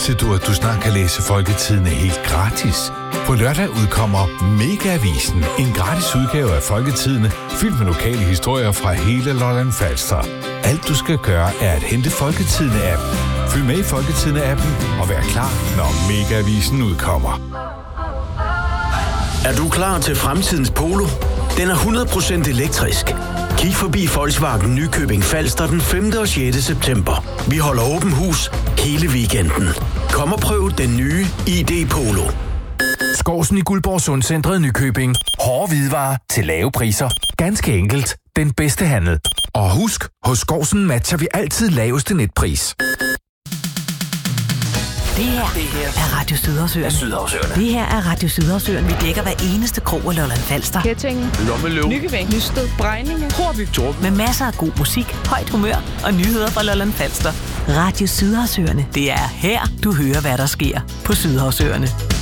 vidste du, at du snart kan læse Folketidende helt gratis? På lørdag udkommer Mega-avisen, en gratis udgave af Folketidende, fyldt med lokale historier fra hele Lolland Falster. Alt du skal gøre, er at hente Folketidende-appen. Følg med i Folketidende-appen og vær klar, når Mega-avisen udkommer. Er du klar til fremtidens Polo? Den er 100% elektrisk. Kig forbi Volkswagen Nykøbing Falster den 5. og 6. september. Vi holder åben hus hele weekenden. Kom og prøv den nye ID Polo. Skovsen i Guldborg Sundcentret Nykøbing. Hårde hvidevarer til lave priser. Ganske enkelt. Den bedste handel. Og husk, hos Skovsen matcher vi altid laveste netpris. Det her er Radio Sydhavsøerne. Det her er Radio Sydhavsøerne. Vi dækker hver eneste krog af Lolland Falster. Kettinge, Lommeløv, Nykøbing, Nysted, Bregninge, Horby, Torben. Med masser af god musik, højt humør og nyheder fra Lolland Falster. Radio Sydhavsøerne. Det er her, du hører, hvad der sker på Sydhavsøerne.